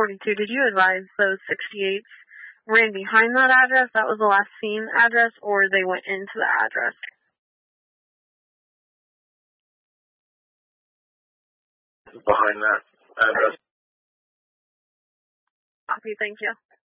1042, did you advise those 68s ran behind that address? That was the last seen address, or they went into the address? Behind that address. Copy, thank you.